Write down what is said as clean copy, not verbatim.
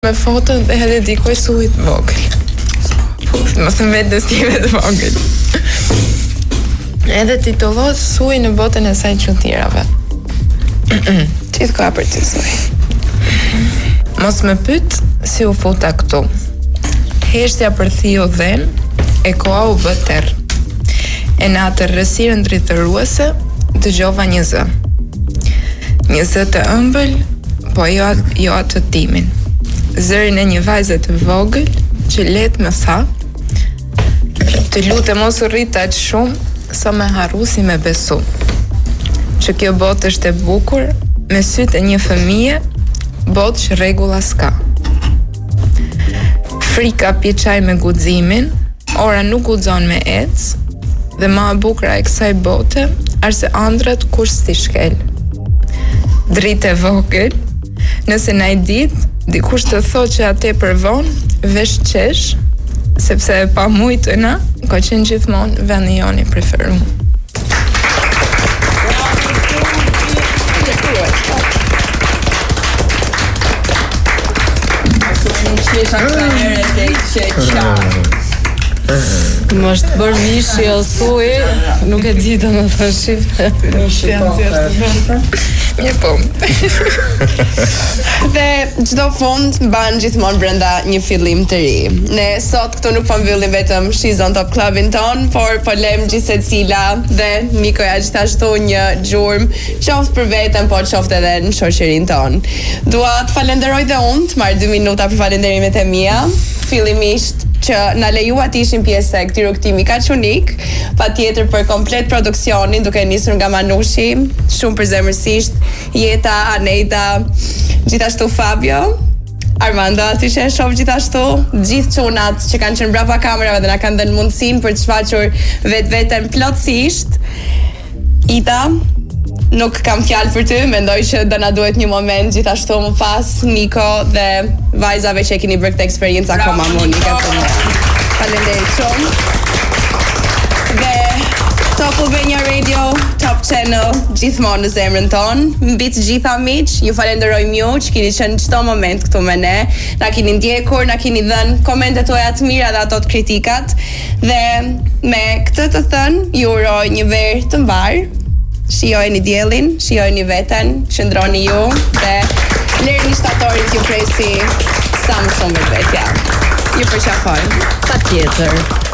me foton dhe edhe dikuj sujt vogël. Mos më vetë dëstime të vogël. Edhe titullohet Suj në botën e saj çuditërave. Gjithë ka për të suj. Mos më pyet si u futa këtu. Heshtja për thiu dhen, e koha u bë terr. E në atë rrësirën drithëruese dëgjova një zë. Një zë të ëmbël, po jo atë timin. Zërin e një vajze të vogël që let më tha: "Të lutem mos u rrit aq shumë sa me harru si me besu. Që kjo botë është e bukur, me sytë e një fëmije, botë që rregulla s'ka. Frika pi çaj me guximin, ora nuk guxon me ec, dhe ma e bukura e kësaj bote, arse ëndrat kush t'i shkel. Dritë e vogël, nëse na i ditë, dikush të thotë që atë për vonë, vesh qesh, sepse e pa mujtëna, ka qenë gjithmonë vendi joni preferuar." Më është bërë mishi o suj, nuk e di të më thënë shifre. Mishi Mirë po. Dhe çdo fund mban gjithmonë brenda një fillim të ri. Ne sot këtu nuk po mbyllim vetëm Shizon Top Clubin ton, por po lëm gjithsecila dhe Mikoja gjithashtu një gjurmë, qoftë për veten, por qoftë edhe në shoqërinë ton. Dua të falenderoj dhe unë, të marr 2 minuta për falenderimet e mia. Fillimisht që na lejuat ishim pjesë e këtij rrugtimi kaq unik, patjetër për komplet produksionin, duke nisur nga Manushi, shumë përzemërsisht, Jeta, Aneta, gjithashtu Fabio, Armando, aty që e shoh gjithashtu, gjithë çunat që kanë qenë brapa kamerave dhe na kanë dhënë mundësinë për të shfaqur vetveten plotësisht. Ida, nuk kam fjalë për ty, mendoj që do na duhet një moment gjithashtu më pas, Niko dhe vajzave që e keni bërë këtë eksperiencë akoma më unike për ne. Faleminderit shumë. Dhe Top Albania Radio, Top Channel, gjithmonë në zemrën tonë. Mbi të gjitha miq, ju falenderojmë ju që keni qenë çdo moment këtu me ne. Na keni ndjekur, na keni dhënë komentet tuaja të mira dhe ato të kritikat. Dhe me këtë të thënë, ju uroj një verë të mbar. Shijojeni diellin, shijojeni veten, qëndroni ju dhe lërni shtatorit ju presi sa më shumë vetvetja. Ju përqafoj. Patjetër.